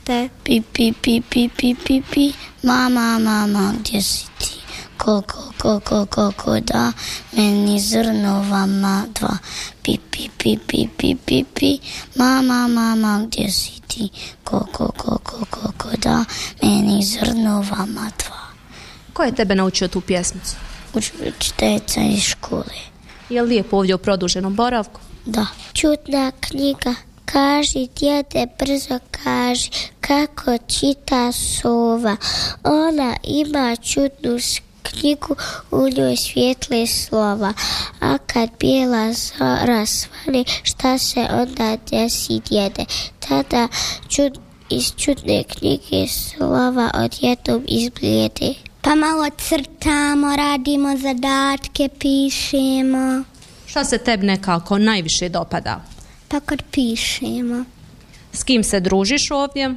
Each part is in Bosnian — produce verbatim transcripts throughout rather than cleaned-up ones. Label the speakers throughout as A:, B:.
A: te. Pi, pi, pi, pi, pi, pi, pi, mama, mama, gdje si ti? Koliko, koliko, koliko da meni zrnovama dva. Pi, pi, pi, pi, pi, pi, pi, mama, mama, gdje si ti? Koliko, koliko, koliko da meni zrnovama dva.
B: Ko je tebe naučio tu pjesmicu?
A: Učiteljica iz škole.
B: Je li lijepo ovdje u produženom boravku?
A: Da. Čudna knjiga, kaži djede, brzo kaži, kako čita sova. Ona ima čudnu knjigu, u njoj svijetle slova. A kad bijela zora svane, šta se onda desi djede? Tada čud, iz čudne knjige slova odjednom izblijede. Pa malo crtamo, radimo zadatke, pišemo.
B: Šta se tebi nekako najviše dopada?
A: Pa kad pišemo.
B: S kim se družiš ovdje?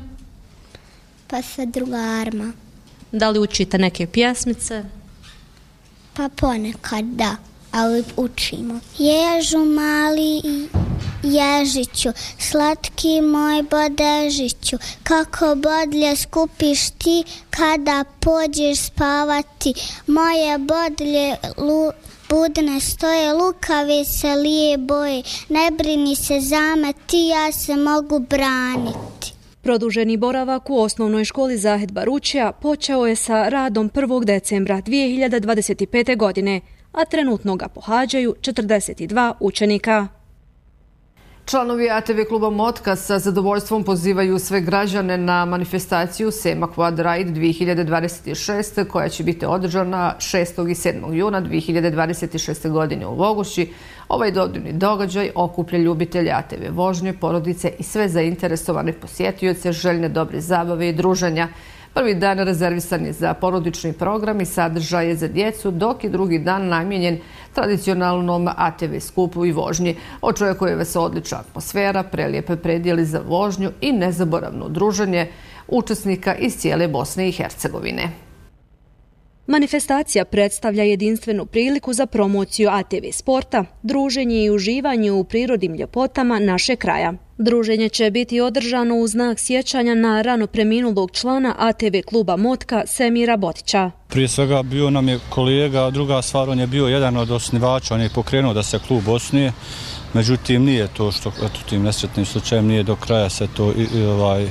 A: Pa sa drugarima.
B: Da li učite neke pjesmice?
A: Pa ponekad da, ali učimo. Ježu mali ježiću, slatki moj bodežiću, kako bodlje skupiš ti kada pođeš spavati. Moje bodlje lu, budne stoje, lukave se lije boje, ne brini se za me, ti ja se mogu braniti.
B: Produženi boravak u osnovnoj školi Zahid Baručija počeo je sa radom prvog decembra dvije hiljade dvadeset pete. godine, a trenutno ga pohađaju četrdeset dva učenika.
C: Članovi A T V kluba Motka sa zadovoljstvom pozivaju sve građane na manifestaciju Sema Quad Ride dvije hiljade dvadeset šeste koja će biti održana šestog i sedmog juna dvije hiljade dvadeset šeste. godine u Vogošći. Ovaj dodirni događaj okuplja ljubitelje A T V vožnje, porodice i sve zainteresovane posjetioce željne dobre zabave i druženja. Prvi dan rezervisan je za porodični program i sadržaje za djecu, dok je drugi dan namijenjen tradicionalnom A T V skupu i vožnji. Očekuje se odlična atmosfera, prelijepe predjeli za vožnju i nezaboravno druženje učesnika iz cijele Bosne i Hercegovine.
B: Manifestacija predstavlja jedinstvenu priliku za promociju A T V sporta, druženje i uživanje u prirodnim ljepotama naše kraja. Druženje će biti održano u znak sjećanja na rano preminulog člana A T V kluba Motka Semira Botića.
D: Prije svega bio nam je kolega, druga stvar, on je bio jedan od osnivača, on je pokrenuo da se klub osnuje, međutim nije to što eto, tim nesretnim slučajem nije do kraja se to i, ovaj,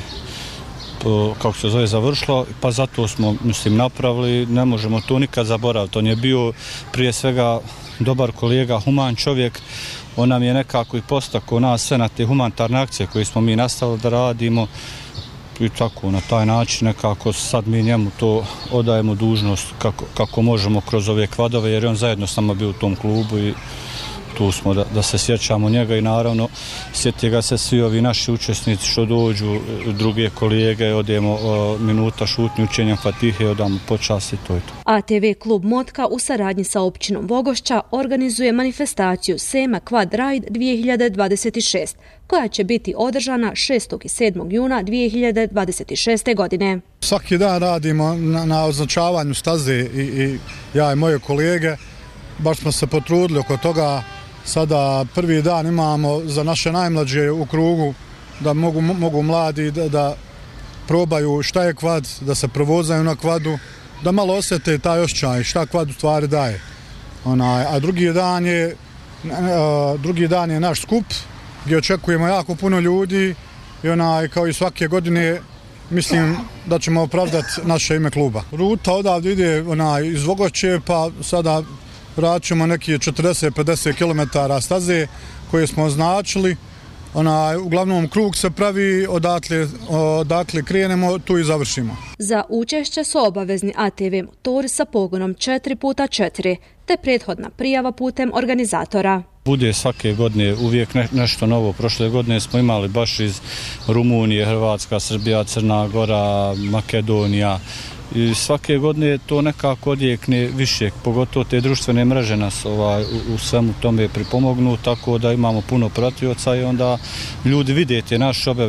D: kako se zove, završilo, pa zato smo, mislim, napravili, ne možemo to nikad zaboraviti. On je bio prije svega dobar kolega, human čovjek, on nam je nekako i postakao nas sve na te humanitarne akcije koje smo mi nastavili da radimo i tako na taj način nekako sad mi njemu to odajemo dužnost kako, kako možemo kroz ove kvadove, jer on zajedno s nama bio u tom klubu i tu smo da, da se sjećamo njega i naravno sjeti ga se svi ovi naši učesnici što dođu, druge kolege, odemo o, minuta šutnje učenja Fatihe, odamo počast i to je to.
B: A T V klub Motka u saradnji sa općinom Vogošća organizuje manifestaciju Sema Quad Ride dvije hiljade dvadeset šeste koja će biti održana šestog i sedmog juna dvije hiljade dvadeset šeste. godine.
E: Svaki dan radimo na, na označavanju staze i, i ja i moje kolege, baš smo se potrudili oko toga. Sada prvi dan imamo za naše najmlađe u krugu da mogu, mogu mladi da, da probaju šta je kvad, da se provozaju na kvadu, da malo osjete taj osjećaj šta kvad u stvari daje. Onaj, a drugi dan je drugi dan je naš skup gdje očekujemo jako puno ljudi i onaj, kao i svake godine mislim da ćemo opravdati naše ime kluba. Ruta odavde ide onaj, iz Vogošće, pa sada radit ćemo neki četrdeset do pedeset kilometara staze koje smo označili. Onaj, uglavnom krug se pravi, odatle, odatle krenemo, tu i završimo.
B: Za učešće su obavezni A T V motori sa pogonom četiri puta četiri te prethodna prijava putem organizatora.
D: Bude svake godine uvijek ne, nešto novo. Prošle godine smo imali baš iz Rumunije, Hrvatska, Srbija, Crna Gora, Makedonija. I svake godine to nekako odjekne više, pogotovo te društvene mreže nas ovaj, u, u svemu tome pripomognu, tako da imamo puno pratioca i onda ljudi vide te naše objave.